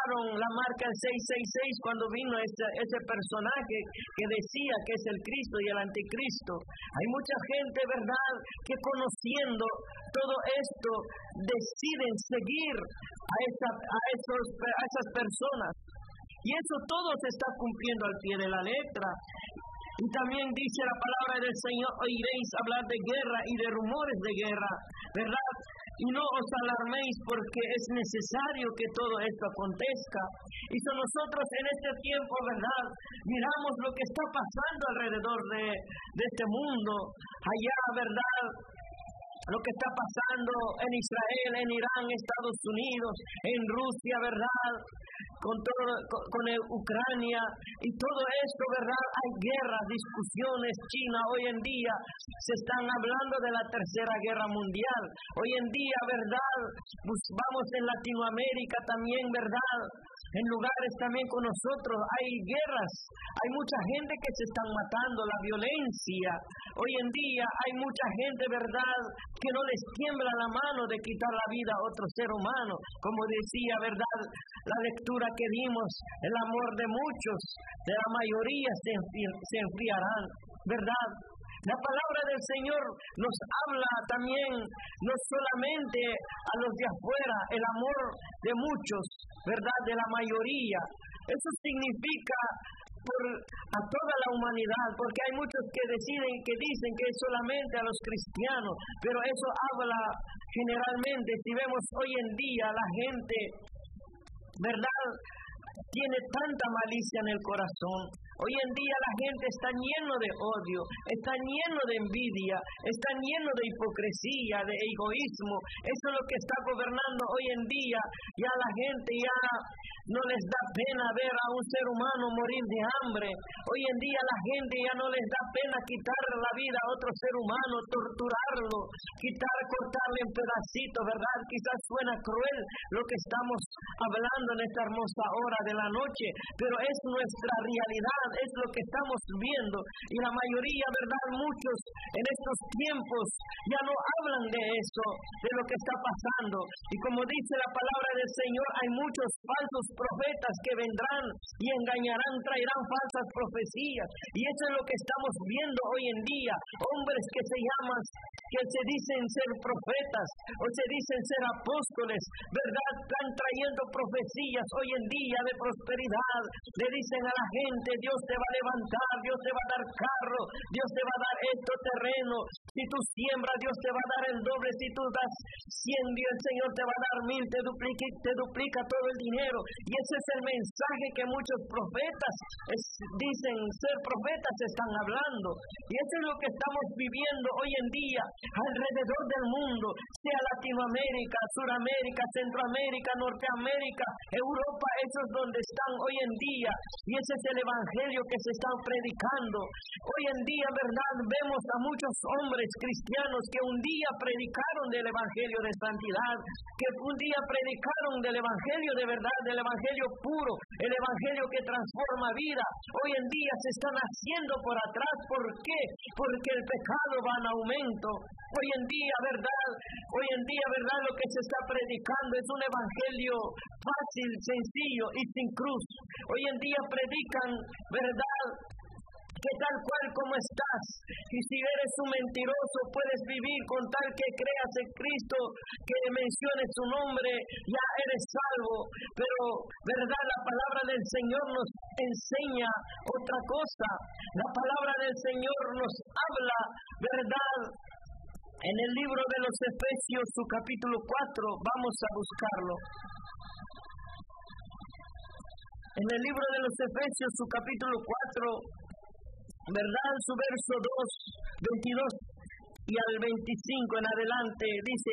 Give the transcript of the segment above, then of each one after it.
usaron la marca 666 cuando vino ese personaje que decía que es el Cristo y el anticristo. Hay mucha gente, ¿verdad?, que conociendo todo esto deciden seguir a esas personas. Y eso todo se está cumpliendo al pie de la letra. Y también dice la palabra del Señor: oiréis hablar de guerra y de rumores de guerra, ¿verdad? Y no os alarméis, porque es necesario que todo esto acontezca. Y si nosotros en este tiempo, ¿verdad?, miramos lo que está pasando alrededor de este mundo, allá, ¿verdad?, lo que está pasando en Israel, en Irán, Estados Unidos, en Rusia, ¿verdad?, con Ucrania y todo esto, ¿verdad? Hay guerras, discusiones. China hoy en día se están hablando de la tercera guerra mundial. Hoy en día, ¿verdad?, pues vamos en Latinoamérica también, ¿verdad?, en lugares también con nosotros hay guerras, hay mucha gente que se están matando, la violencia. Hoy en día hay mucha gente, ¿verdad?, que no les tiembla la mano de quitar la vida a otro ser humano. Como decía, ¿verdad?, la lectura que dimos, el amor de muchos, de la mayoría se enfriarán, ¿verdad? La palabra del Señor nos habla también, no solamente a los de afuera, el amor de muchos, ¿verdad?, de la mayoría. Eso significa a toda la humanidad, porque hay muchos que dicen que es solamente a los cristianos, pero eso habla generalmente. Si vemos hoy en día la gente, ¿verdad?, tiene tanta malicia en el corazón. Hoy en día la gente está lleno de odio, está lleno de envidia, está lleno de hipocresía, de egoísmo. Eso es lo que está gobernando hoy en día. Ya la gente ya no les da pena ver a un ser humano morir de hambre. Hoy en día la gente ya no les da pena quitarle la vida a otro ser humano, torturarlo, cortarle en pedacitos, ¿verdad? Quizás suena cruel lo que estamos hablando en esta hermosa hora de la noche, pero es nuestra realidad, es lo que estamos viendo. Y la mayoría, ¿verdad?, muchos en estos tiempos ya no hablan de eso, de lo que está pasando. Y como dice la palabra del Señor, hay muchos falsos profetas que vendrán y engañarán, traerán falsas profecías. Y eso es lo que estamos viendo hoy en día. Hombres que se dicen ser profetas o se dicen ser apóstoles, ¿verdad?, están trayendo profecías hoy en día de prosperidad. Le dicen a la gente: Dios te va a levantar, Dios te va a dar carro, Dios te va a dar esto, terreno. Si tú siembras, Dios te va a dar el doble. Si tú das 100, Dios, el Señor te va a dar 1000, te duplica todo el dinero. Y ese es el mensaje que muchos profetas dicen ser profetas, están hablando. Y eso es lo que estamos viviendo hoy en día alrededor del mundo, sea Latinoamérica, Suramérica, Centroamérica, Norteamérica, Europa. Eso es donde están hoy en día. Y ese es el evangelio que se está predicando. Hoy en día, ¿verdad?, vemos a muchos hombres cristianos que un día predicaron del evangelio de santidad, que un día predicaron del evangelio de verdad, del evangelio puro, el evangelio que transforma vida. Hoy en día se están haciendo por atrás. ¿Por qué? Porque el pecado va en aumento. Hoy en día, ¿verdad?, lo que se está predicando es un evangelio fácil, sencillo y sin cruz. Hoy en día predican, ¿verdad?, que tal cual como estás, y si eres un mentiroso puedes vivir con tal que creas en Cristo, que menciones su nombre, ya eres salvo. Pero, ¿verdad?, la palabra del Señor nos enseña otra cosa. La palabra del Señor nos habla, ¿verdad?, en el libro de los Efesios, su capítulo 4, vamos a buscarlo. En el libro de los Efesios, su capítulo 4, ¿verdad?, su verso 2, 22 y al 25 en adelante, dice: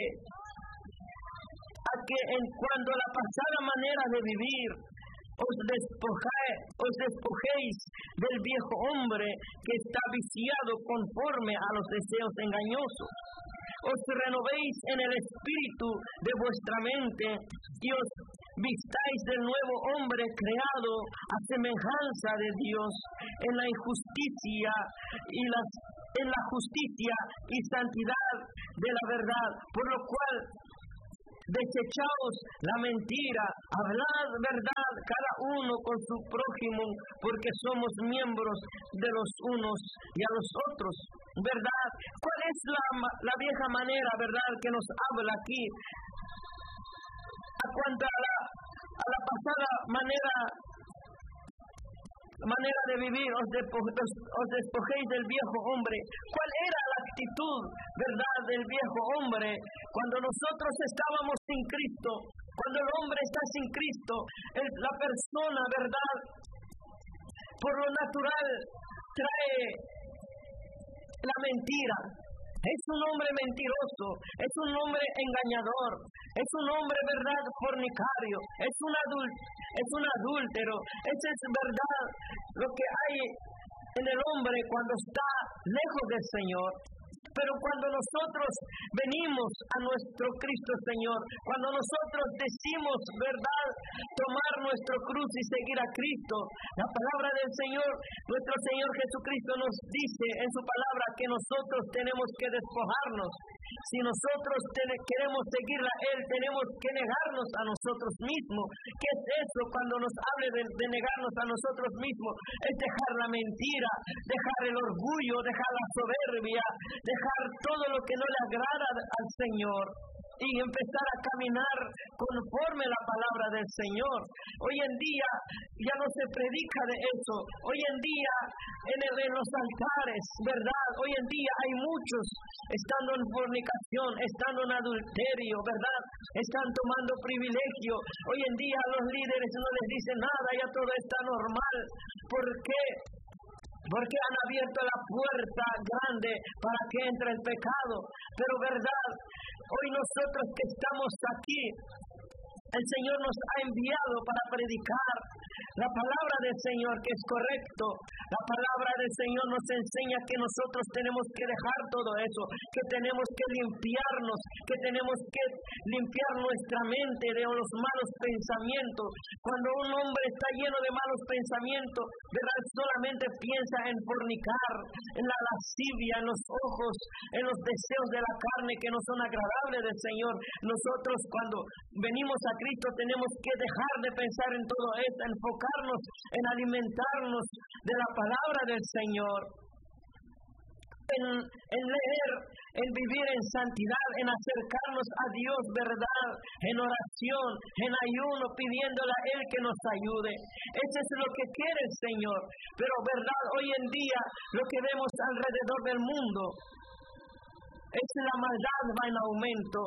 a que en cuanto a la pasada manera de vivir, os despojéis del viejo hombre que está viciado conforme a los deseos engañosos. Os renovéis en el espíritu de vuestra mente y os vistáis del nuevo hombre creado a semejanza de Dios en la justicia y santidad de la verdad, por lo cual Desechaos la mentira, hablad verdad cada uno con su prójimo, porque somos miembros de los unos y a los otros, ¿verdad? ¿Cuál es la vieja manera, verdad, que nos habla aquí? A cuanto a la pasada manera de vivir, os despojéis del viejo hombre. ¿Cuál era la actitud, verdad, del viejo hombre? Cuando nosotros estábamos sin Cristo, cuando el hombre está sin Cristo, la persona, verdad, por lo natural trae la mentira. Es un hombre mentiroso, es un hombre engañador, es un hombre, verdad, fornicario, es un adúltero. Esa es verdad lo que hay en el hombre cuando está lejos del Señor. Pero cuando nosotros venimos a nuestro Cristo Señor, cuando nosotros decimos, verdad, tomar nuestro cruz y seguir a Cristo, la palabra del Señor, nuestro Señor Jesucristo nos dice en su palabra que nosotros tenemos que despojarnos. Si nosotros queremos seguirla a Él, tenemos que negarnos a nosotros mismos. ¿Qué es eso cuando nos hable de negarnos a nosotros mismos? Es dejar la mentira, dejar el orgullo, dejar la soberbia, dejar todo lo que no le agrada al Señor y empezar a caminar conforme la palabra del Señor. Hoy en día ya no se predica de eso. Hoy en día en los altares, ¿verdad? Hoy en día hay muchos estando en fornicación, estando en adulterio, ¿verdad? Están tomando privilegio. Hoy en día a los líderes no les dicen nada, ya todo está normal. ¿Por qué? Porque han abierto la puerta grande para que entre el pecado. Pero verdad, hoy nosotros que estamos aquí, el Señor nos ha enviado para predicar la palabra del Señor, que es correcto. La palabra del Señor nos enseña que nosotros tenemos que dejar todo eso, que tenemos que limpiarnos, que tenemos que limpiar nuestra mente de los malos pensamientos. Cuando un hombre está lleno de malos pensamientos, ¿verdad? Solamente piensa en fornicar, en la lascivia, en los ojos, en los deseos de la carne que no son agradables del Señor. Nosotros cuando venimos a Cristo tenemos que dejar de pensar en todo esto, enfocarnos en alimentarnos de la palabra del Señor, en leer, en vivir en santidad, en acercarnos a Dios, verdad, en oración, en ayuno, pidiéndole a Él que nos ayude. Eso es lo que quiere el Señor. Pero verdad, hoy en día lo que vemos alrededor del mundo es la maldad va en aumento,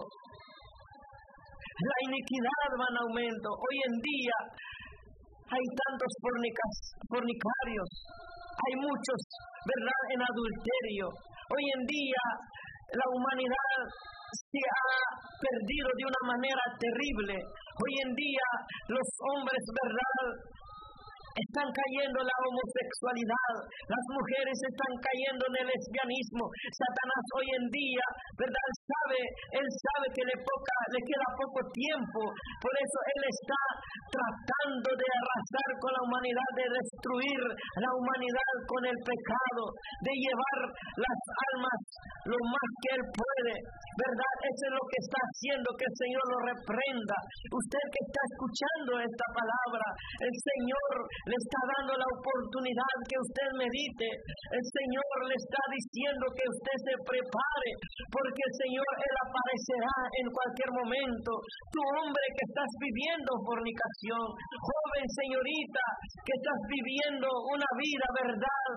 la iniquidad va en aumento. Hoy en día hay tantos fornicarios, hay muchos, ¿verdad?, en adulterio. Hoy en día la humanidad se ha perdido de una manera terrible. Hoy en día los hombres, ¿verdad?, están cayendo en la homosexualidad, las mujeres están cayendo en el lesbianismo. Satanás hoy en día, ¿verdad?, él sabe que le queda poco tiempo, por eso él está tratando de arrasar con la humanidad, de destruir la humanidad con el pecado, de llevar las almas lo más que él puede, ¿verdad? Eso es lo que está haciendo, que el Señor lo reprenda. Usted que está escuchando esta palabra, el Señor le está dando la oportunidad que usted medite. El Señor le está diciendo que usted se prepare, porque el Señor, Él aparecerá en cualquier momento. Tu hombre que estás viviendo fornicación, joven señorita que estás viviendo una vida, ¿verdad?,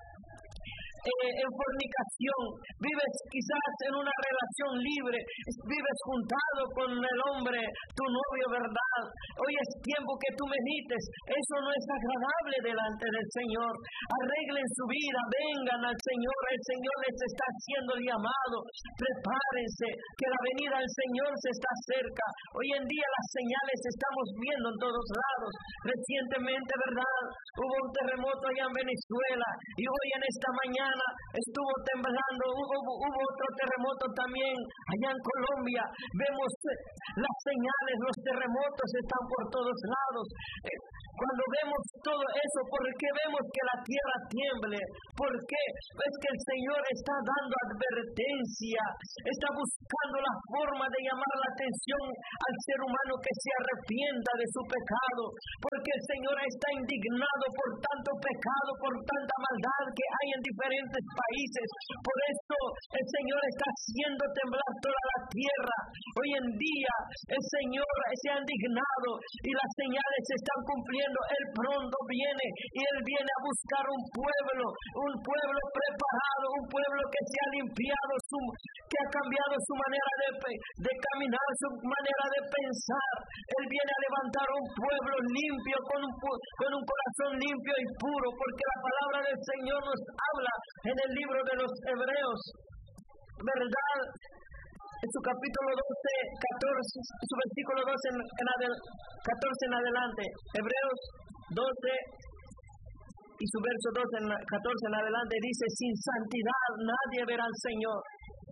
en fornicación, vives quizás en una relación libre, vives juntado con el hombre, tu novio, ¿verdad? Hoy es tiempo que tú medites. Eso no es agradable delante del Señor. Arreglen su vida, vengan al Señor. El Señor les está haciendo el llamado. Prepárense, que la venida del Señor se está cerca. Hoy en día las señales estamos viendo en todos lados. Recientemente, ¿verdad?, hubo un terremoto allá en Venezuela, y hoy en esta mañana estuvo temblando, hubo otro terremoto también allá en Colombia. Vemos las señales, los terremotos enemigos están por todos lados. Cuando vemos todo eso, ¿por qué vemos que la tierra tiemble? ¿Por qué? Es que el Señor está dando advertencia, está buscando la forma de llamar la atención al ser humano que se arrepienta de su pecado, porque el Señor está indignado por tanto pecado, por tanta maldad que hay en diferentes países. Por eso el Señor está haciendo temblar toda la tierra. Hoy en día el Señor se ha indignado y las señales se están cumpliendo. Él pronto viene y Él viene a buscar un pueblo preparado, un pueblo que se ha limpiado, que ha cambiado su manera de caminar, su manera de pensar. Él viene a levantar un pueblo limpio, con un corazón limpio y puro, porque la palabra del Señor nos habla en el libro de los Hebreos, ¿verdad? En su capítulo 12, 14, su versículo 12 14 en adelante, Hebreos 12 y su verso 12 14 en adelante dice: sin santidad nadie verá al Señor.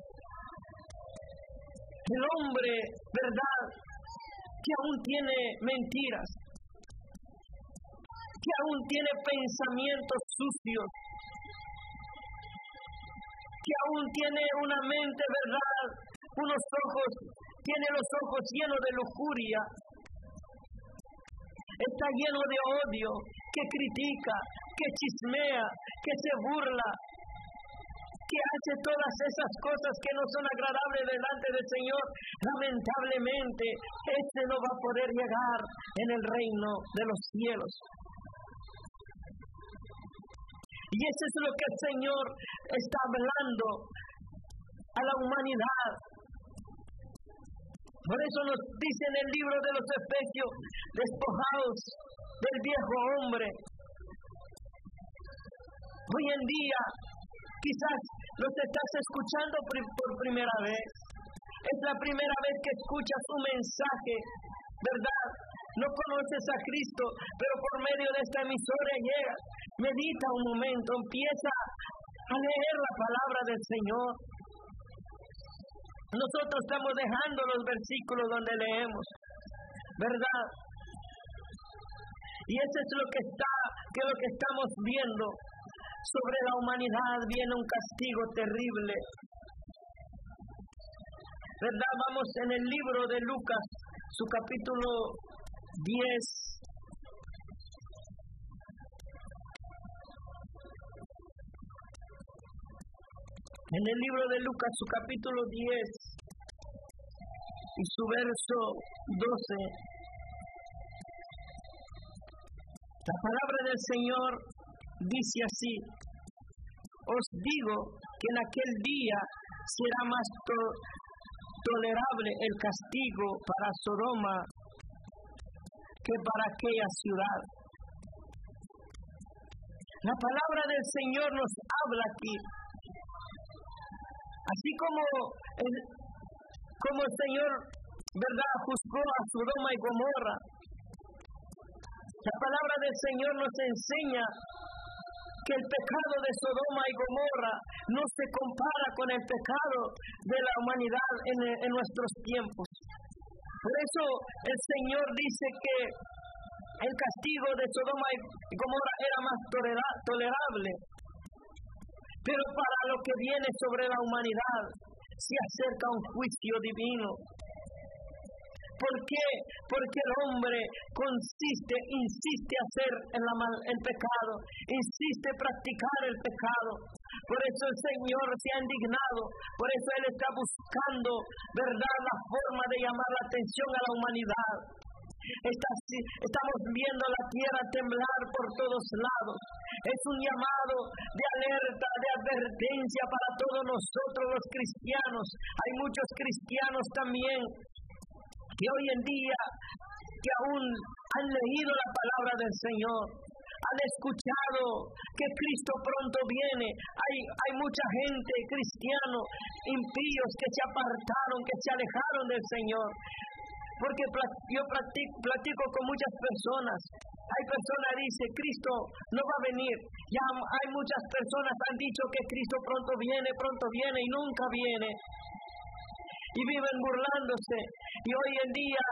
El hombre, ¿verdad?, que aún tiene mentiras, que aún tiene pensamientos sucios, que aún tiene una mente, ¿verdad?, tiene los ojos llenos de lujuria, está lleno de odio, que critica, que chismea, que se burla, que hace todas esas cosas que no son agradables delante del Señor. Lamentablemente, este no va a poder llegar en el reino de los cielos. Y eso es lo que el Señor está hablando a la humanidad. Por eso nos dice en el libro de los Efesios: despojaos del viejo hombre. Hoy en día, quizás los estás escuchando por primera vez. Es la primera vez que escuchas un mensaje, ¿verdad? No conoces a Cristo, pero por medio de esta emisora llegas. Medita un momento, empieza a leer la palabra del Señor. Nosotros estamos dejando los versículos donde leemos, ¿verdad? Y eso es lo que estamos viendo. Sobre la humanidad viene un castigo terrible, ¿verdad? Vamos en el libro de Lucas, su capítulo 10. En el libro de Lucas, su capítulo 10 y su verso 12, la palabra del Señor dice así: os digo que en aquel día será más tolerable el castigo para Sodoma que para aquella ciudad. La palabra del Señor nos habla aquí. Así como el Señor, ¿verdad?, juzgó a Sodoma y Gomorra, la palabra del Señor nos enseña que el pecado de Sodoma y Gomorra no se compara con el pecado de la humanidad en nuestros tiempos. Por eso el Señor dice que el castigo de Sodoma y Gomorra era más tolerable. Pero para lo que viene sobre la humanidad se acerca un juicio divino. ¿Por qué? Porque el hombre insiste a hacer el pecado, insiste a practicar el pecado. Por eso el Señor se ha indignado, por eso Él está buscando, ¿verdad?, la forma de llamar la atención a la humanidad. Estamos viendo la tierra temblar por todos lados. Es un llamado de alerta, de advertencia para todos nosotros los cristianos. Hay muchos cristianos también que hoy en día que aún han leído la palabra del Señor, han escuchado que Cristo pronto viene. Hay mucha gente, cristianos, impíos, que se apartaron, que se alejaron del Señor. Porque yo platico con muchas personas. Hay personas que dicen: Cristo no va a venir. Ya hay muchas personas que han dicho que Cristo pronto viene y nunca viene. Y viven burlándose. Y hoy en día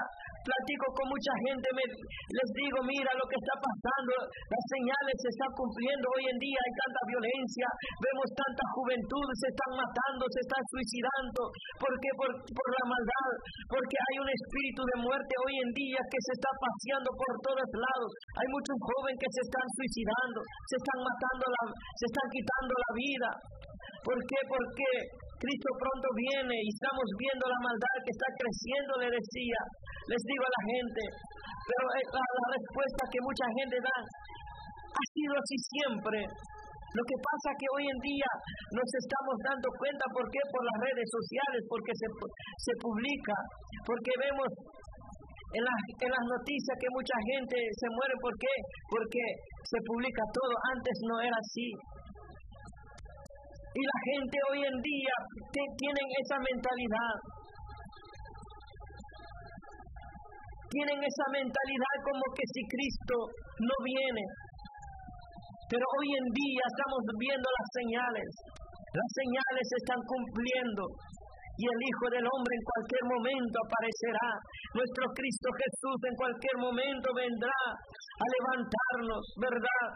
platico con mucha gente, les digo, mira lo que está pasando, las señales se están cumpliendo hoy en día, hay tanta violencia, vemos tanta juventud, se están matando, se están suicidando. ¿Por qué? Por la maldad, porque hay un espíritu de muerte hoy en día que se está paseando por todos lados. Hay muchos jóvenes que se están suicidando, se están matando, se están quitando la vida. ¿Por qué? Porque Cristo pronto viene y estamos viendo la maldad que está creciendo, les digo a la gente. Pero la respuesta que mucha gente da ha sido así siempre. Lo que pasa es que hoy en día nos estamos dando cuenta. ¿Por qué? Por las redes sociales, porque se publica, porque vemos en las noticias que mucha gente se muere. ¿Por qué? Porque se publica todo. Antes no era así. Y la gente hoy en día tienen esa mentalidad. Tienen esa mentalidad como que si Cristo no viene. Pero hoy en día estamos viendo las señales. Las señales se están cumpliendo. Y el Hijo del Hombre en cualquier momento aparecerá. Nuestro Cristo Jesús en cualquier momento vendrá a levantarnos, ¿verdad?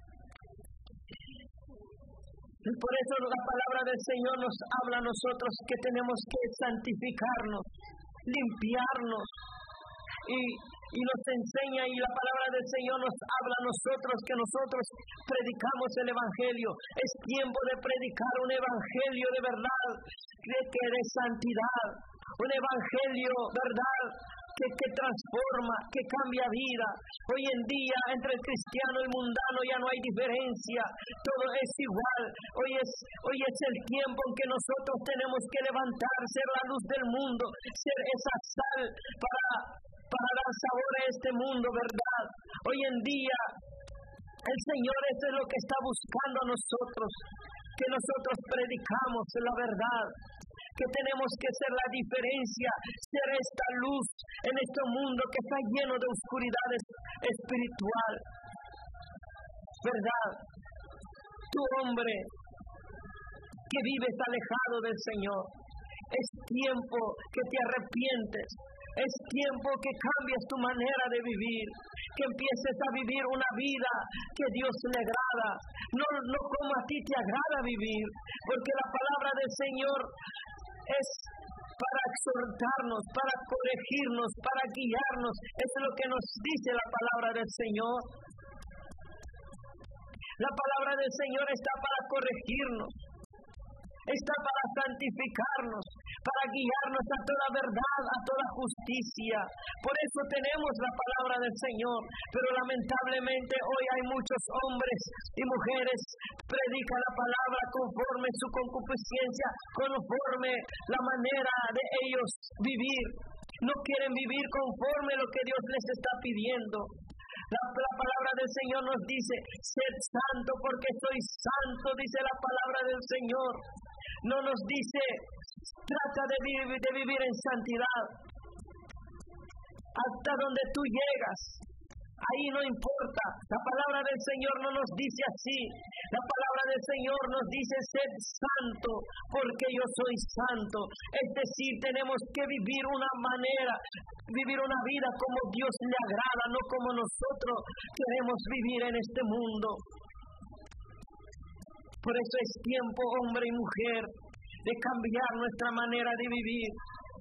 Por eso la palabra del Señor nos habla a nosotros que tenemos que santificarnos, limpiarnos, y nos enseña, y la palabra del Señor nos habla a nosotros que nosotros predicamos el Evangelio. Es tiempo de predicar un Evangelio de verdad, de santidad, un Evangelio, ¿verdad?, que transforma, que cambia vida. Hoy en día entre el cristiano y el mundano ya no hay diferencia, todo es igual. Hoy es el tiempo en que nosotros tenemos que levantar, ser la luz del mundo, ser esa sal para dar sabor a este mundo, ¿verdad? Hoy en día el Señor eso es lo que está buscando a nosotros, que nosotros predicamos la verdad, que tenemos que ser la diferencia, ser esta luz en este mundo que está lleno de oscuridad espiritual, ¿verdad? Tu hombre que vives alejado del Señor, es tiempo que te arrepientes, es tiempo que cambies tu manera de vivir, que empieces a vivir una vida que Dios le agrada, no como a ti te agrada vivir, porque la palabra del Señor es para exhortarnos, para corregirnos, para guiarnos. Eso es lo que nos dice la palabra del Señor. La palabra del Señor está para corregirnos, está para santificarnos, para guiarnos a toda verdad, a toda justicia. Por eso tenemos la palabra del Señor, pero lamentablemente hoy hay muchos hombres y mujeres predican la palabra conforme su concupiscencia, conforme la manera de ellos vivir. No quieren vivir conforme lo que Dios les está pidiendo. La palabra del Señor nos dice, sed santo porque soy santo, dice la palabra del Señor. No nos dice, trata de vivir en santidad. Hasta donde tú llegas, ahí no importa. La palabra del Señor no nos dice así. La palabra del Señor nos dice, sed santo porque yo soy santo. Es decir, tenemos que vivir vivir una vida como Dios le agrada, no como nosotros queremos vivir en este mundo. Por eso es tiempo, hombre y mujer, de cambiar nuestra manera de vivir.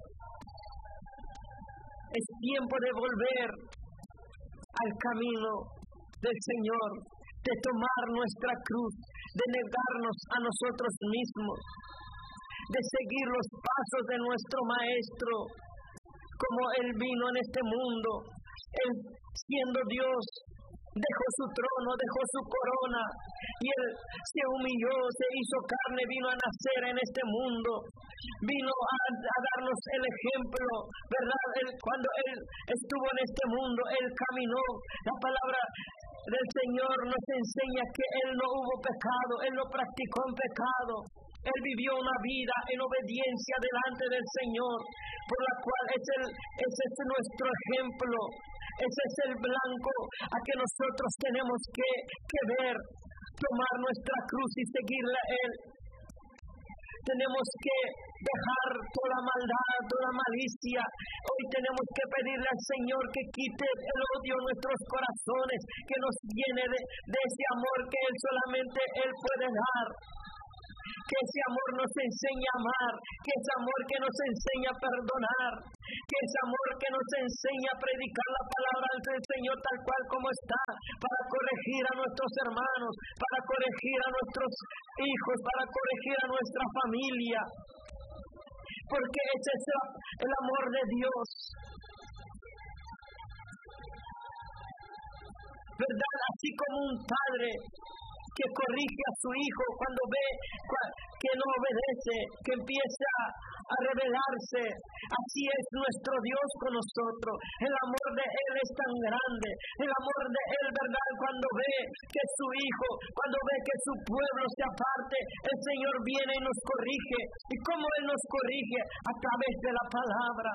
Es tiempo de volver al camino del Señor, de tomar nuestra cruz, de negarnos a nosotros mismos, de seguir los pasos de nuestro Maestro, como Él vino en este mundo. Él, siendo Dios, dejó su trono, dejó su corona, y Él se humilló, se hizo carne, vino a nacer en este mundo, vino a darnos el ejemplo, ¿verdad? Cuando Él estuvo en este mundo, Él caminó. La palabra del Señor nos enseña que Él no hubo pecado, Él no practicó en pecado. Él vivió una vida en obediencia delante del Señor, por la cual ese es nuestro ejemplo. Ese es el blanco a que nosotros tenemos que ver, tomar nuestra cruz y seguirle a Él. tenemos que dejar toda maldad, toda malicia. Hoy tenemos que pedirle al Señor que quite el odio en nuestros corazones, que nos llene de ese amor que solamente Él puede dar. Que ese amor nos enseñe a amar, que ese amor que nos enseñe a perdonar, que ese amor que nos enseñe a predicar la palabra del Señor tal cual como está, para corregir a nuestros hermanos, para corregir a nuestros hijos, para corregir a nuestra familia. Porque ese es el amor de Dios. ¿Verdad? Así como un padre que corrige a su hijo cuando ve que no obedece, que empieza a rebelarse. Así es nuestro Dios con nosotros. El amor de Él es tan grande. El amor de Él, ¿verdad? Cuando ve que su hijo, cuando ve que su pueblo se aparte, el Señor viene y nos corrige. ¿Y cómo Él nos corrige? A través de la palabra.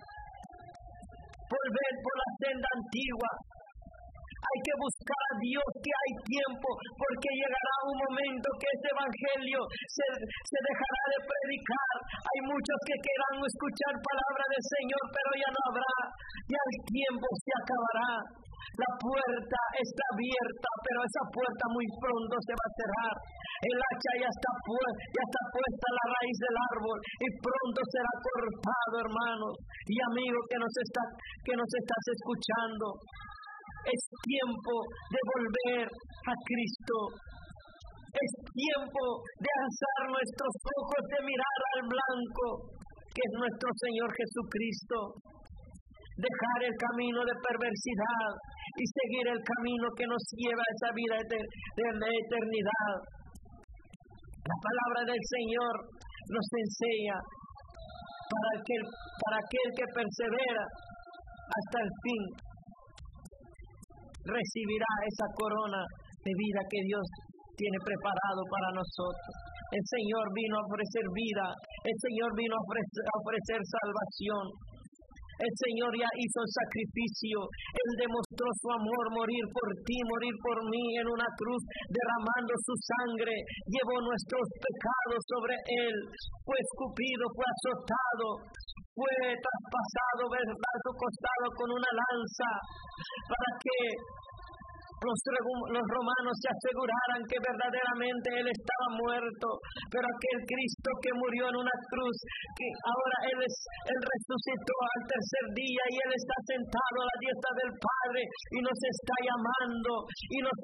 Volver por la senda antigua. Hay que buscar a Dios, que hay tiempo, porque llegará un momento que ese evangelio se dejará de predicar. Hay muchos que querrán escuchar palabra del Señor, pero ya no habrá. Ya el tiempo se acabará. La puerta está abierta, pero esa puerta muy pronto se va a cerrar. El hacha ya está puesta a la raíz del árbol y pronto será cortado, hermanos y amigos que nos estás escuchando. Es tiempo de volver a Cristo. Es tiempo de alzar nuestros ojos, de mirar al blanco, que es nuestro Señor Jesucristo. Dejar el camino de perversidad y seguir el camino que nos lleva a esa vida de eternidad. La palabra del Señor nos enseña para aquel que persevera hasta el fin, recibirá esa corona de vida que Dios tiene preparado para nosotros. El Señor vino a ofrecer vida, el Señor vino a ofrecer salvación. El Señor ya hizo el sacrificio. Él demostró su amor, morir por ti, morir por mí en una cruz, derramando su sangre. Llevó nuestros pecados sobre Él. Fue escupido, fue azotado, fue traspasado, ¿verdad?, su costado con una lanza, para que los romanos se aseguraran que verdaderamente Él estaba muerto, pero aquel Cristo que murió en una cruz, que ahora Él resucitó al tercer día y Él está sentado a la diestra del Padre y nos está llamando, nos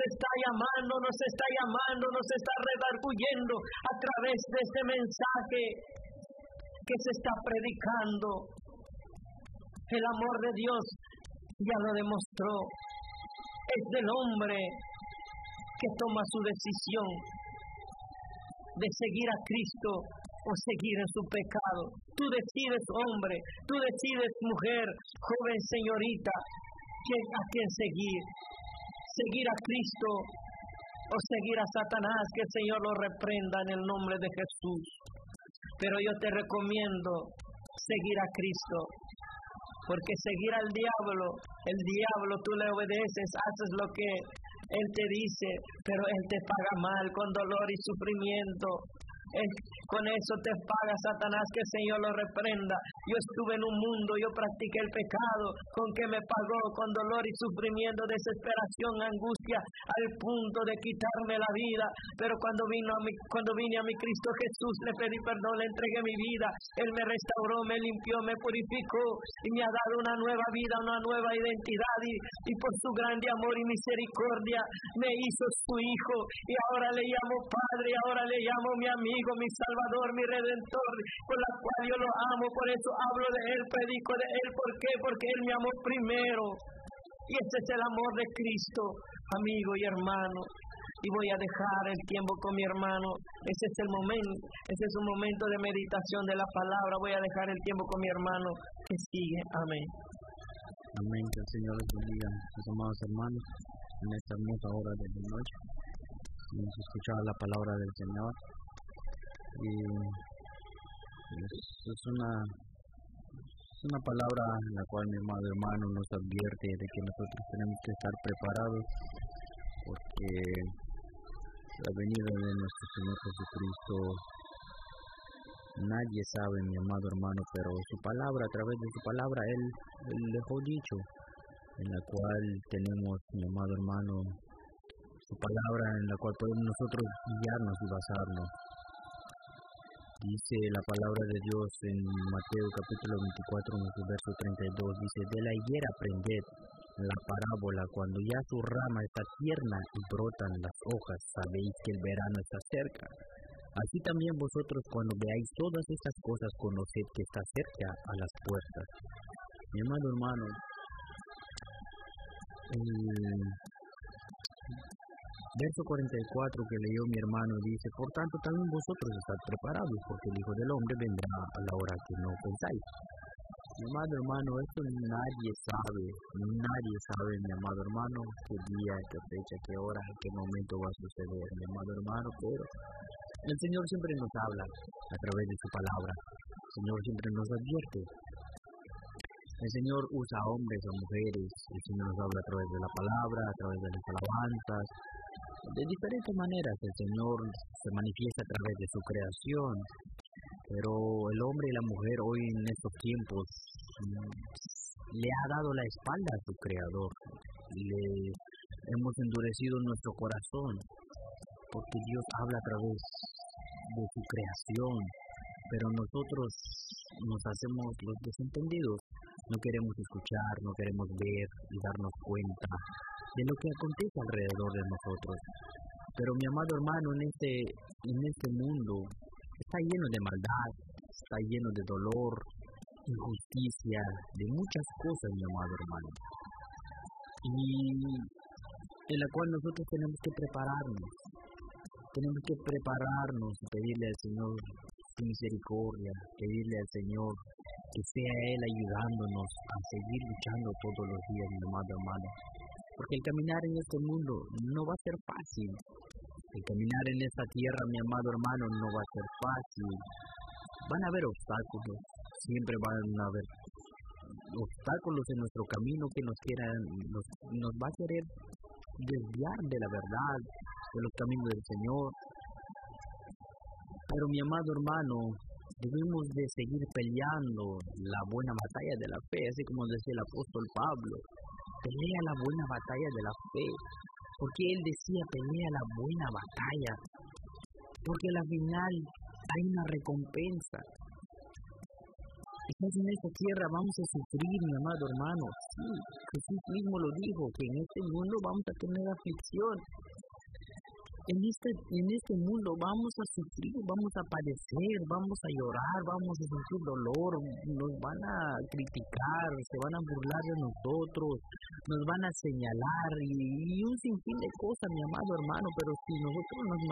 está redarguyendo a través de este mensaje que se está predicando. El amor de Dios ya lo demostró. Es del hombre que toma su decisión de seguir a Cristo o seguir en su pecado. Tú decides, hombre, tú decides, mujer, joven, señorita, a quién seguir. Seguir a Cristo o seguir a Satanás, que el Señor lo reprenda en el nombre de Jesús. Pero yo te recomiendo seguir a Cristo. Porque seguir al diablo, el diablo tú le obedeces, haces lo que él te dice, pero él te paga mal con dolor y sufrimiento. Con eso te paga Satanás, que el Señor lo reprenda. Yo estuve en un mundo, yo practiqué el pecado, con que me pagó con dolor y sufrimiento, desesperación, angustia, al punto de quitarme la vida. Pero cuando vine a mi Cristo Jesús, le pedí perdón, le entregué mi vida. Él me restauró, me limpió, me purificó y me ha dado una nueva vida, una nueva identidad, y por su grande amor y misericordia me hizo su hijo, y ahora le llamo Padre, ahora le llamo mi amigo, mi Salvador, mi Redentor, con la cual yo lo amo. Por eso hablo de Él, predico de Él. ¿Por qué? Porque Él me amó primero. Y ese es el amor de Cristo, amigo y hermano. Y voy a dejar el tiempo con mi hermano. Ese es un momento de meditación de la palabra. Voy a dejar el tiempo con mi hermano que sigue. Amén. Amén. Que el Señor les bendiga, mis amados hermanos, en esta hermosa hora de la noche. Hemos escuchado la palabra del Señor. Y es una palabra en la cual mi amado hermano nos advierte de que nosotros tenemos que estar preparados, porque la venida de nuestro Señor Jesucristo Nadie sabe, mi amado hermano, pero su palabra, a través de su palabra, Él dejó dicho, en la cual tenemos, mi amado hermano, su palabra en la cual podemos nosotros guiarnos y basarnos. Dice la palabra de Dios en Mateo capítulo 24, verso 32, dice, de la higuera aprended la parábola, cuando ya su rama está tierna y brotan las hojas, sabéis que el verano está cerca. Así también vosotros, cuando veáis todas estas cosas, conoced que está cerca a las puertas. Mi amado hermano, verso 44 que leyó mi hermano dice, por tanto también vosotros estad preparados, porque el Hijo del Hombre vendrá a la hora que no pensáis. Mi amado hermano, esto nadie sabe, mi amado hermano, qué día, qué fecha, qué hora, qué momento va a suceder, mi amado hermano, pero el Señor siempre nos habla a través de su palabra, el Señor siempre nos advierte. El Señor usa a hombres o mujeres, el Señor nos habla a través de la palabra, a través de las alabanzas, de diferentes maneras. El Señor se manifiesta a través de su creación, pero el hombre y la mujer hoy en estos tiempos le ha dado la espalda a su Creador. Le hemos endurecido nuestro corazón, porque Dios habla a través de su creación, pero nosotros nos hacemos los desentendidos. No queremos escuchar, no queremos ver y darnos cuenta de lo que acontece alrededor de nosotros. Pero mi amado hermano, en este mundo está lleno de maldad, está lleno de dolor, injusticia, de muchas cosas, mi amado hermano. Y en la cual nosotros tenemos que prepararnos y pedirle al Señor su misericordia, pedirle al Señor que sea Él ayudándonos a seguir luchando todos los días, mi amado hermano. Porque el caminar en este mundo no va a ser fácil. El caminar en esta tierra, mi amado hermano, no va a ser fácil. Van a haber obstáculos, siempre van a haber obstáculos en nuestro camino que nos va a querer desviar de la verdad, de los caminos del Señor. Pero mi amado hermano, debemos de seguir peleando la buena batalla de la fe, así como decía el apóstol Pablo. Pelea la buena batalla de la fe, porque él decía pelea la buena batalla, porque al final hay una recompensa. Estás en esta tierra, vamos a sufrir, mi amado hermano. Sí, Jesús mismo lo dijo, que en este mundo vamos a tener aflicción. En este mundo vamos a sufrir, vamos a padecer, vamos a llorar, vamos a sentir dolor, nos van a criticar, se van a burlar de nosotros, nos van a señalar y un sinfín de cosas, mi amado hermano. Pero si nosotros nos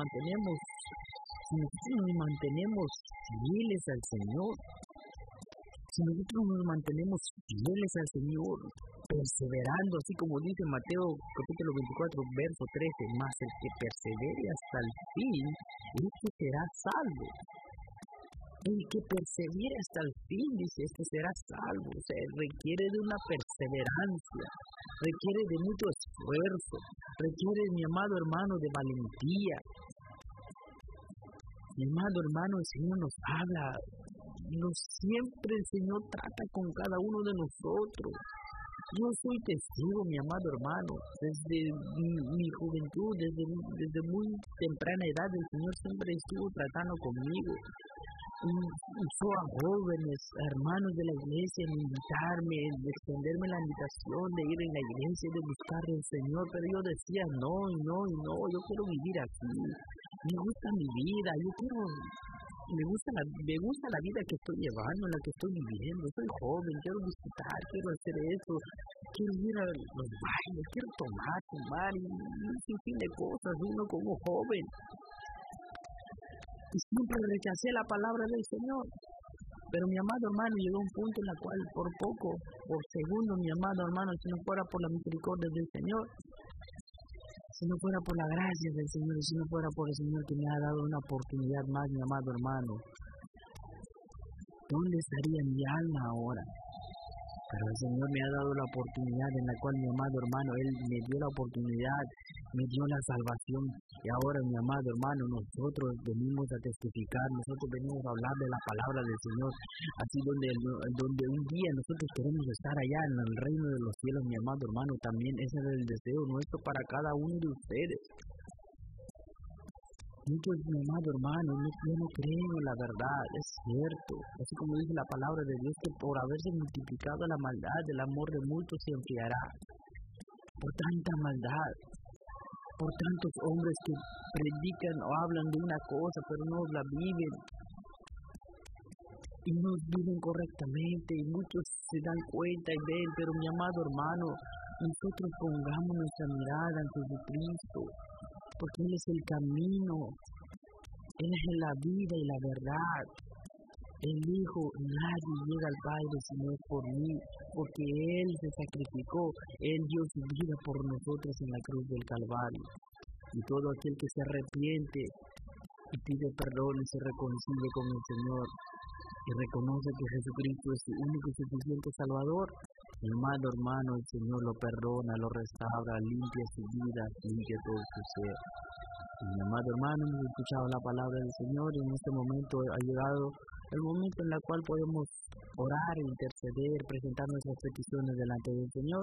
mantenemos fieles al Señor, si nosotros nos mantenemos fieles al Señor, perseverando, así como dice Mateo capítulo 24, verso 13, más el que persevere hasta el fin, este será salvo. El que persevere hasta el fin, dice, este será salvo. O sea, requiere de una perseverancia, requiere de mucho esfuerzo, requiere, mi amado hermano, de valentía. Mi amado hermano, el Señor nos habla. Siempre el Señor trata con cada uno de nosotros. Yo soy testigo, mi amado hermano, desde mi juventud, desde muy temprana edad, el Señor siempre estuvo tratando conmigo. Usó a jóvenes, a hermanos de la iglesia, en invitarme, en extenderme la invitación de ir en la iglesia, de buscar al Señor, pero yo decía, no, yo quiero vivir aquí, me gusta mi vida, me gusta la vida que estoy llevando, en la que estoy viviendo, soy joven, quiero disfrutar, quiero hacer eso, quiero ir a los bailes, quiero tomar y un sinfín de cosas, uno como joven. Y siempre rechacé la palabra del Señor. Pero mi amado hermano, llegó un punto en el cual por segundo, mi amado hermano, si no fuera por la misericordia del Señor, si no fuera por la gracia del Señor, y si no fuera por el Señor que me ha dado una oportunidad más, mi amado hermano, ¿dónde estaría mi alma ahora? Pero el Señor me ha dado la oportunidad en la cual mi amado hermano, Él me dio la oportunidad, me dio la salvación. Y ahora, mi amado hermano, nosotros venimos a testificar, nosotros venimos a hablar de la palabra del Señor. Así donde un día nosotros queremos estar allá en el reino de los cielos, mi amado hermano, también ese es el deseo nuestro para cada uno de ustedes. Muchos, mi amado hermano, no creen en la verdad, es cierto. Así como dice la palabra de Dios, que por haberse multiplicado la maldad, el amor de muchos se enfriará. Por tanta maldad, por tantos hombres que predican o hablan de una cosa, pero no la viven. Y no viven correctamente, y muchos se dan cuenta y ven, pero mi amado hermano, nosotros pongamos nuestra mirada en Jesucristo, porque Él es el camino, Él es la vida y la verdad. Él dijo, nadie llega al Padre si no es por mí, porque Él se sacrificó, Él dio su vida por nosotros en la cruz del Calvario. Y todo aquel que se arrepiente y pide perdón y se reconcilia con el Señor, y reconoce que Jesucristo es su único y suficiente Salvador, mi amado hermano, el Señor lo perdona, lo restaura, limpia su vida, limpia todo su ser. Y mi amado hermano, hemos escuchado la palabra del Señor y en este momento ha llegado el momento en el cual podemos orar, interceder, presentar nuestras peticiones delante del Señor.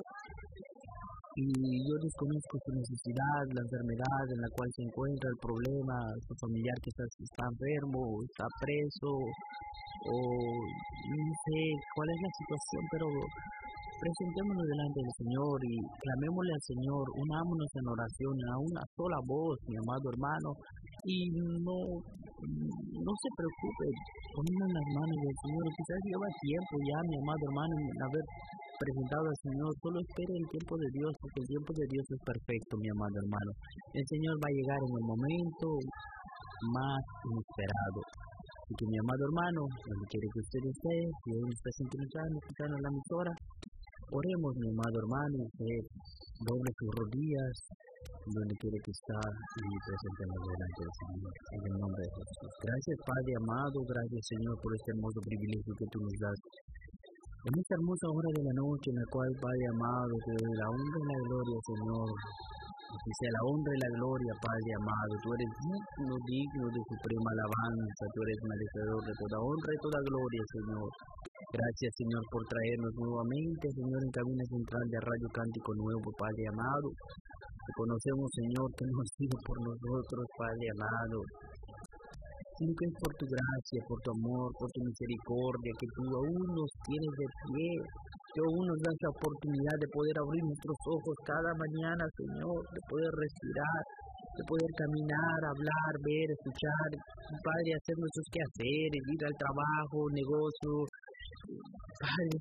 Y yo desconozco su necesidad, la enfermedad en la cual se encuentra, el problema, su familiar que está enfermo, está preso, o no sé cuál es la situación, pero presentémonos delante del Señor y clamémosle al Señor, unámonos en oración a una sola voz, mi amado hermano, y no se preocupe, ponemos las manos del Señor. Quizás lleva tiempo ya, mi amado hermano, en haber presentado al Señor, solo espere el tiempo de Dios, porque el tiempo de Dios es perfecto, mi amado hermano. El Señor va a llegar en el momento más inesperado. Así que, mi amado hermano, donde quiere que usted esté, si hoy está sintonizando en la emisora, oremos, mi amado hermano, usted doble sus rodillas, donde quiere que está, y presentemos delante del Señor, en el nombre de Jesús. Gracias, Padre amado, gracias, Señor, por este hermoso privilegio que tú nos das. En esta hermosa hora de la noche, en la cual, Padre amado, te doy la honra y la gloria, Señor. Que sea la honra y la gloria, Padre amado. Tú eres digno de suprema alabanza. Tú eres merecedor de toda honra y toda gloria, Señor. Gracias, Señor, por traernos nuevamente, Señor, en cabina central de Radio Cántico Nuevo, Padre amado. Reconocemos, Señor, que no ha sido por nosotros, Padre amado, sino que es por tu gracia, por tu amor, por tu misericordia, que tú aún nos tienes de pie, que aún nos das la oportunidad de poder abrir nuestros ojos cada mañana, Señor, de poder respirar, de poder caminar, hablar, ver, escuchar, Padre, hacer nuestros quehaceres, ir al trabajo, negocio, Padre,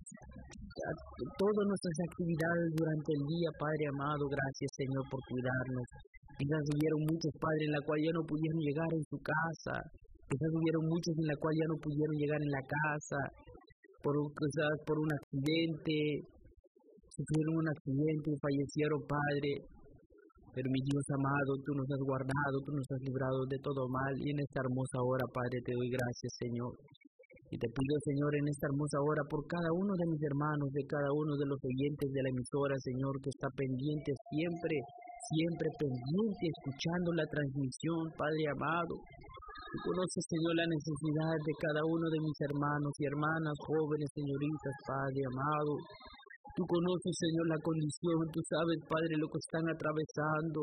todas nuestras actividades durante el día, Padre amado. Gracias, Señor, por cuidarnos. Quizás hubieron muchos, Padre, en la cual ya no pudieron llegar en su casa. Quizás hubieron muchos en la cual ya no pudieron llegar en la casa, quizás por un accidente, sufrieron un accidente y fallecieron, Padre. Pero mi Dios amado, tú nos has guardado, tú nos has librado de todo mal, y en esta hermosa hora, Padre, te doy gracias, Señor. Y te pido, Señor, en esta hermosa hora, por cada uno de mis hermanos, de cada uno de los oyentes de la emisora, Señor, que está pendiente siempre pendiente, escuchando la transmisión, Padre amado. Tú conoces, Señor, la necesidad de cada uno de mis hermanos y hermanas, jóvenes, señoritas, Padre amado. Tú conoces, Señor, la condición, tú sabes, Padre, lo que están atravesando.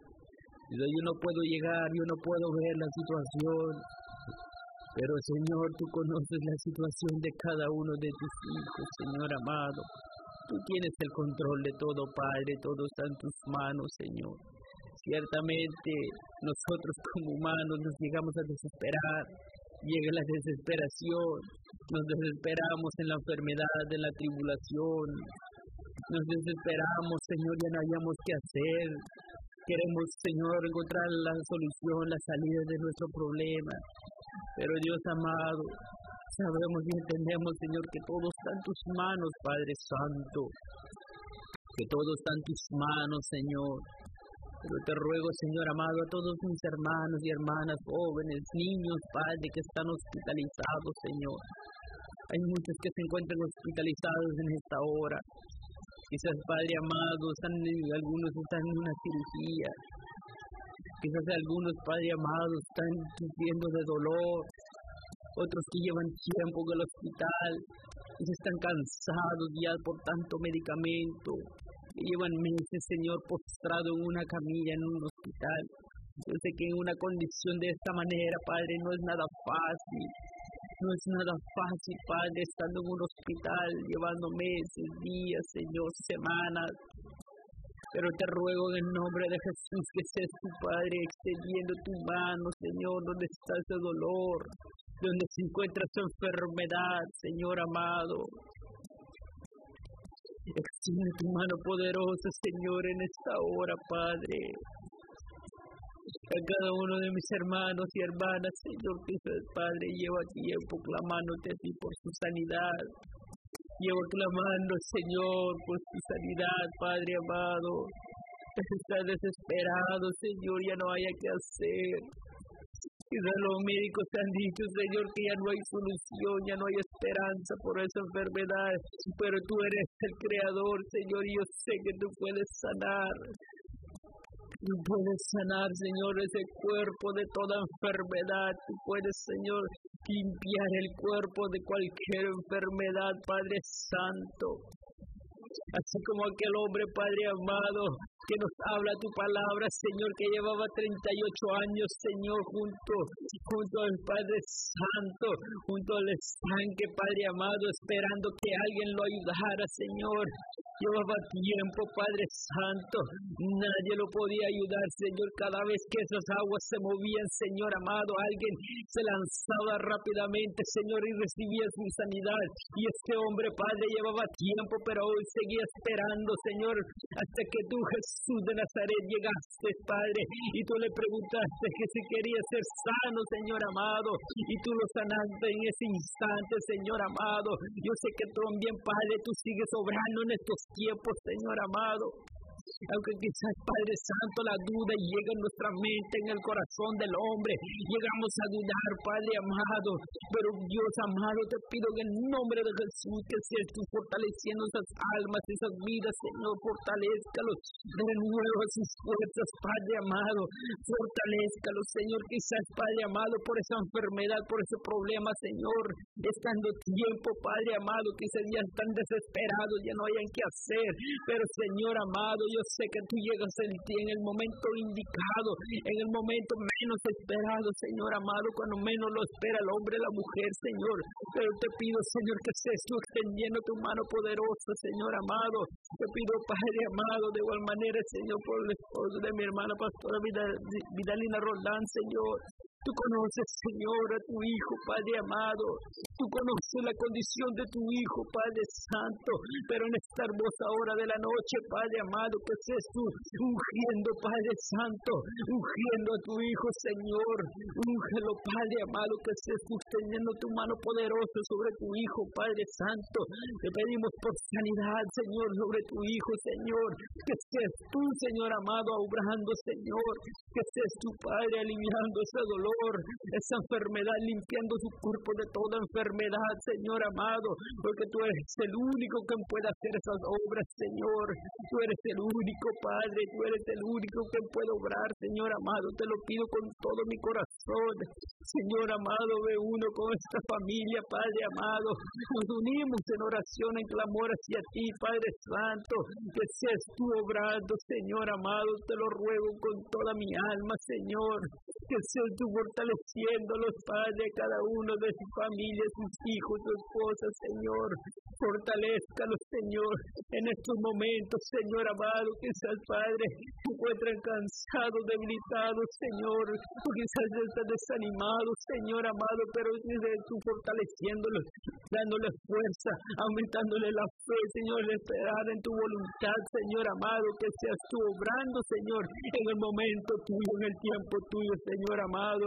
Yo no puedo llegar, yo no puedo ver la situación, pero, Señor, tú conoces la situación de cada uno de tus hijos, Señor amado. Tú tienes el control de todo, Padre, todo está en tus manos, Señor. Ciertamente, nosotros como humanos nos llegamos a desesperar, llega la desesperación, nos desesperamos en la enfermedad, en la tribulación, nos desesperamos, Señor, ya no hayamos qué hacer. Queremos, Señor, encontrar la solución, la salida de nuestro problema. Pero Dios amado, sabemos y entendemos, Señor, que todo está en tus manos, Padre Santo. Que todo está en tus manos, Señor. Pero te ruego, Señor amado, a todos mis hermanos y hermanas, jóvenes, niños, Padre, que están hospitalizados, Señor. Hay muchos que se encuentran hospitalizados en esta hora. Quizás, Padre amado, algunos están en una cirugía. Quizás algunos, Padre amado, están sufriendo de dolor. Otros que llevan tiempo en el hospital y están cansados ya por tanto medicamento. Que llevan meses, Señor, postrado en una camilla en un hospital. Yo sé que en una condición de esta manera, Padre, no es nada fácil. No es nada fácil, Padre, estando en un hospital, llevando meses, días, Señor, semanas. Pero te ruego en el nombre de Jesús que seas tu Padre extendiendo tu mano, Señor, donde está ese dolor, donde se encuentra su enfermedad, Señor amado. Extiende tu mano poderosa, Señor, en esta hora, Padre. A cada uno de mis hermanos y hermanas, Señor, que usted, Padre, lleva tiempo clamándote a ti por su sanidad. Llevo clamando, Señor, por su sanidad, Padre amado. Está desesperado, Señor, ya no haya que hacer. Quizás los médicos te han dicho, Señor, que ya no hay solución, ya no hay esperanza por esa enfermedad. Pero tú eres el Creador, Señor, y yo sé que tú puedes sanar. Tú puedes sanar, Señor, ese cuerpo de toda enfermedad. Tú puedes, Señor, limpiar el cuerpo de cualquier enfermedad, Padre Santo. Así como aquel hombre, Padre amado, que nos habla tu palabra, Señor, que llevaba 38 años, Señor, junto al Padre Santo, junto al estanque, Padre amado, esperando que alguien lo ayudara, Señor. Llevaba tiempo, Padre Santo, nadie lo podía ayudar, Señor. Cada vez que esas aguas se movían, Señor amado, alguien se lanzaba rápidamente, Señor, y recibía su sanidad. Y este hombre, Padre, llevaba tiempo, pero hoy seguía esperando, Señor, hasta que tú, Jesús de Nazaret, llegaste, Padre, y tú le preguntaste que si quería ser sano, Señor amado, y tú lo sanaste en ese instante, Señor amado. Yo sé que tú también, Padre, tú sigues obrando en estos tiempos, Señor amado. Aunque quizás, Padre Santo, la duda llega en nuestra mente, en el corazón del hombre, llegamos a dudar, Padre amado, pero Dios amado, te pido en el nombre de Jesús que seas tú fortaleciendo esas almas, esas vidas, Señor, fortalézcalos, de nuevo sus fuerzas, Padre amado, fortalézcalos, Señor, quizás, Padre amado, por esa enfermedad, por ese problema, Señor, estando tiempo, Padre amado, quizás ya están desesperados, ya no hayan qué hacer, pero Señor amado, yo sé que tú llegas en el momento indicado, en el momento menos esperado, Señor amado, cuando menos lo espera el hombre, la mujer, Señor. Pero te pido, Señor, que estés tú extendiendo tu mano poderosa, Señor amado. Te pido, Padre amado, de igual manera, Señor, por el esposo de mi hermana pastora Vidalina Roldán, Señor. Tú conoces, Señor, a tu Hijo, Padre amado. Tú conoces la condición de tu Hijo, Padre Santo. Pero en esta hermosa hora de la noche, Padre amado, que seas tú ungiendo, Padre Santo, ungiendo a tu Hijo, Señor. Úngelo, Padre amado, que seas tú extendiendo tu mano poderosa sobre tu Hijo, Padre Santo. Te pedimos por sanidad, Señor, sobre tu Hijo, Señor. Que seas tú, Señor amado, obrando, Señor. Que seas tu Padre aliviando ese dolor, esa enfermedad, limpiando su cuerpo de toda enfermedad, Señor amado, porque tú eres el único que puede hacer esas obras, Señor. Tú eres el único, Padre, tú eres el único que puede obrar, Señor amado. Te lo pido con todo mi corazón, Señor amado. Ve uno con esta familia, Padre amado. Nos unimos en oración, en clamor hacia ti, Padre Santo. Que seas tú obrando, Señor amado. Te lo ruego con toda mi alma, Señor. Que seas tú fortaleciéndolos, Padre, cada uno de sus familias, sus hijos, su esposa, Señor. Fortalézcalos, Señor, en estos momentos, Señor amado. Quizás, Padre, se encuentran cansados, debilitados, Señor. Quizás están desanimados, Señor amado, pero quizás tú fortaleciéndolos, dándoles fuerza, aumentándole la fe, Señor, de esperar en tu voluntad, Señor amado. Que seas tú obrando, Señor, en el momento tuyo, en el tiempo tuyo, Señor amado.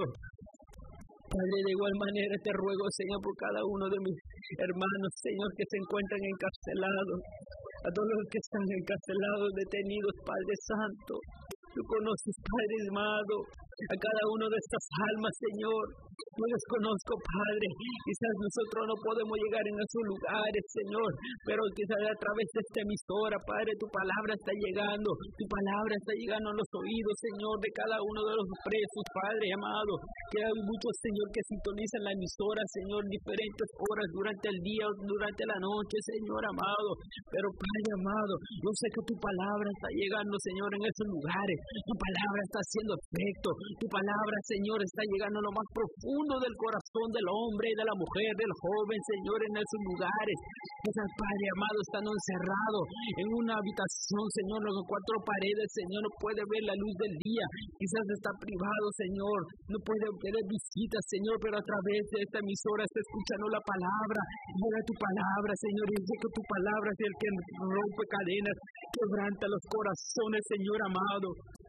Padre, de igual manera te ruego, Señor, por cada uno de mis hermanos, Señor, que se encuentran encarcelados, a todos los que están encarcelados, detenidos, Padre Santo. Tú conoces, Padre amado, a cada uno de estas almas, Señor. Yo les conozco, Padre. Quizás nosotros no podemos llegar en esos lugares, Señor, pero quizás a través de esta emisora, Padre, tu palabra está llegando. Tu palabra está llegando a los oídos, Señor, de cada uno de los presos, Padre amado. Que hay muchos, Señor, que sintonizan la emisora, Señor, diferentes horas durante el día o durante la noche, Señor amado. Pero, Padre amado, yo sé que tu palabra está llegando, Señor, en esos lugares. Tu palabra está haciendo efecto. Tu palabra, Señor, está llegando a lo más profundo del corazón del hombre y de la mujer, del joven, Señor, en esos lugares. Quizás, Padre amado, están encerrados en una habitación, Señor, en cuatro paredes, Señor, no puede ver la luz del día. Quizás está privado, Señor, no puede ver visitas, Señor, pero a través de esta emisora está escuchando la palabra. Llega tu palabra, Señor, y sé que tu palabra es el que rompe cadenas, quebranta los corazones, Señor amado.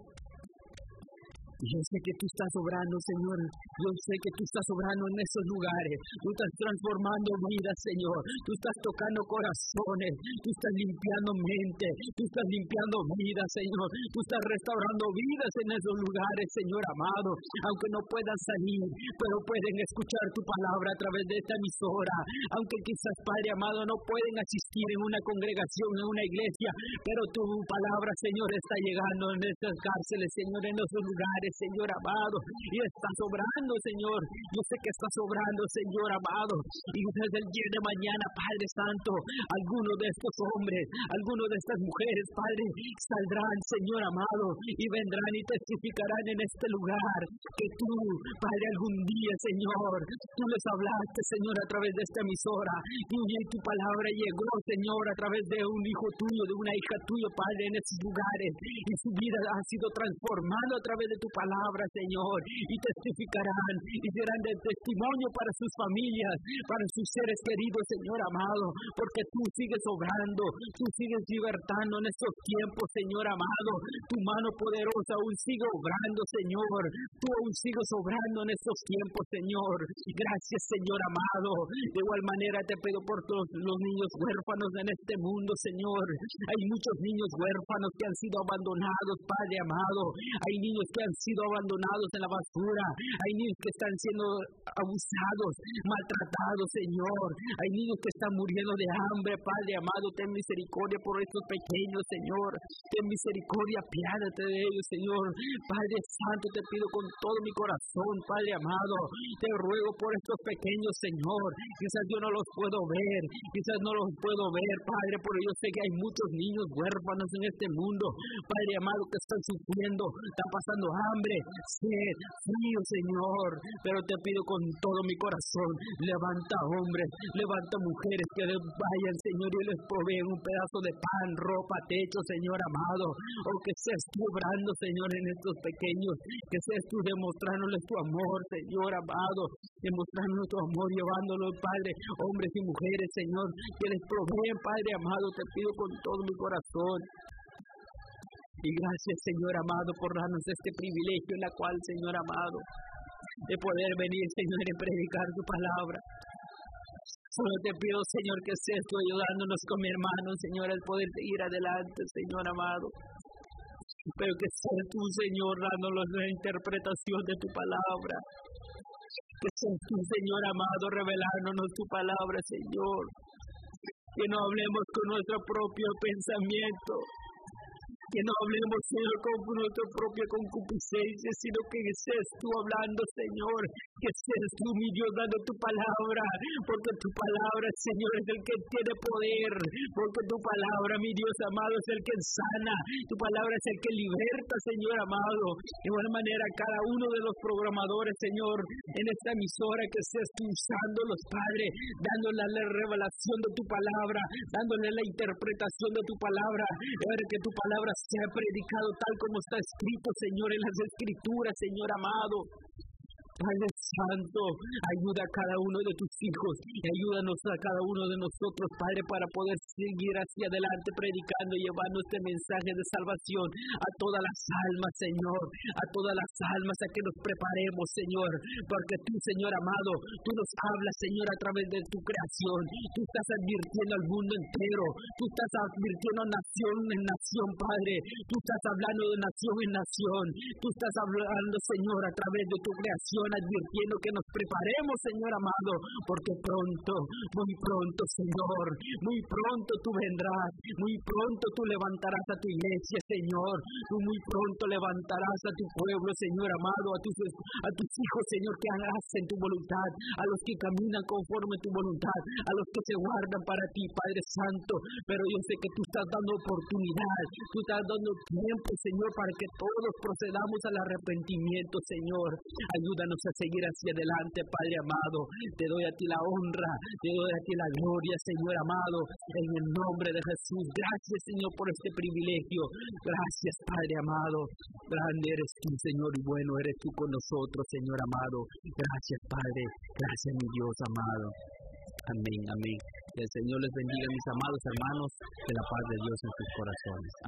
Yo sé que tú estás obrando, Señor. Yo sé que tú estás obrando en esos lugares. Tú estás transformando vidas, Señor. Tú estás tocando corazones. Tú estás limpiando mente. Tú estás limpiando vidas, Señor. Tú estás restaurando vidas en esos lugares, Señor amado. Aunque no puedan salir, pero pueden escuchar tu palabra a través de esta emisora. Aunque quizás, Padre amado, no pueden asistir en una congregación, en una iglesia, pero tu palabra, Señor, está llegando en estas cárceles, Señor, en esos lugares, Señor amado, y estás obrando, Señor. Yo sé que estás obrando, Señor amado, y desde el día de mañana, Padre Santo, algunos de estos hombres, algunos de estas mujeres, Padre, saldrán, Señor amado, y vendrán y testificarán en este lugar que tú, Padre, algún día, Señor, tú les hablaste, Señor, a través de esta emisora, y tu palabra llegó, Señor, a través de un hijo tuyo, de una hija tuya, Padre, en estos lugares, y su vida ha sido transformada a través de tu palabra, Señor, y testificarán y serán de testimonio para sus familias, para sus seres queridos, Señor amado, porque tú sigues obrando, tú sigues libertando en estos tiempos, Señor amado. Tu mano poderosa aún sigue obrando, Señor. Tú aún sigues obrando en estos tiempos, Señor. Gracias, Señor amado. De igual manera te pido por todos los niños huérfanos en este mundo, Señor. Hay muchos niños huérfanos que han sido abandonados, Padre amado. Hay niños que han sido abandonados en la basura. Hay niños que están siendo abusados, maltratados, Señor. Hay niños que están muriendo de hambre, Padre amado. Ten misericordia por estos pequeños, Señor. Ten misericordia, apiádate de ellos, Señor. Padre Santo, te pido con todo mi corazón, Padre amado. Te ruego por estos pequeños, Señor. Quizás yo no los puedo ver, quizás no los puedo ver, Padre, pero yo sé que hay muchos niños huérfanos en este mundo, Padre amado, que están sufriendo, están pasando hambre, sed, frío, Señor. Pero te pido con todo mi corazón, levanta hombres, levanta mujeres que vayan, Señor, y les proveen un pedazo de pan, ropa, techo, Señor amado. O que seas tú obrando, Señor, en estos pequeños, que seas tú demostrándoles tu amor, Señor amado, demostrándoles tu amor, llevándolos, Padre, hombres y mujeres, Señor, que les proveen, Padre amado. Te pido con todo mi corazón. Y gracias, Señor amado, por darnos este privilegio en la cual, Señor amado, de poder venir, Señor, y predicar tu palabra. Solo te pido, Señor, que seas tú ayudándonos con mi hermano, Señor, al poder seguir adelante, Señor amado. Pero que seas tú, Señor, dándonos la interpretación de tu palabra. Que seas tú, Señor amado, revelándonos tu palabra, Señor. Que no hablemos con nuestro propio pensamiento. Que no hablemos, Señor, con nuestra propia concupiscencia, sino que seas tú hablando, Señor. Que seas tú, mi Dios, dando tu palabra. Porque tu palabra, Señor, es el que tiene poder. Porque tu palabra, mi Dios amado, es el que sana. Tu palabra es el que liberta, Señor amado. De igual manera, cada uno de los programadores, Señor, en esta emisora, que seas tú usándolos, Padre, dándole la revelación de tu palabra, dándole la interpretación de tu palabra. Padre, que tu palabra sea predicado tal como está escrito, Señor, en las Escrituras, Señor amado. Padre Santo, ayuda a cada uno de tus hijos y ayúdanos a cada uno de nosotros, Padre, para poder seguir hacia adelante predicando y llevando este mensaje de salvación a todas las almas, Señor, a todas las almas, a que nos preparemos, Señor, porque tú, Señor amado, tú nos hablas, Señor, a través de tu creación. Tú estás advirtiendo al mundo entero, tú estás advirtiendo a nación en nación, Padre, tú estás hablando de nación en nación, tú estás hablando, Señor, a través de tu creación, advirtiendo que nos preparemos, Señor amado, porque pronto, muy pronto, Señor, muy pronto tú vendrás, muy pronto tú levantarás a tu iglesia, Señor, tú muy pronto levantarás a tu pueblo, Señor amado, a tus hijos, Señor, que hacen tu voluntad, a los que caminan conforme tu voluntad, a los que se guardan para ti, Padre Santo. Pero yo sé que tú estás dando oportunidad, tú estás dando tiempo, Señor, para que todos procedamos al arrepentimiento, Señor. Ayúdanos a seguir hacia adelante, Padre amado. Te doy a ti la honra, te doy a ti la gloria, Señor amado, en el nombre de Jesús. Gracias, Señor, por este privilegio. Gracias, Padre amado. Grande eres tú, Señor, y bueno eres tú con nosotros, Señor amado. Gracias, Padre. Gracias, mi Dios amado. Amén, amén. Que el Señor les bendiga, mis amados hermanos, que la paz de Dios en sus corazones.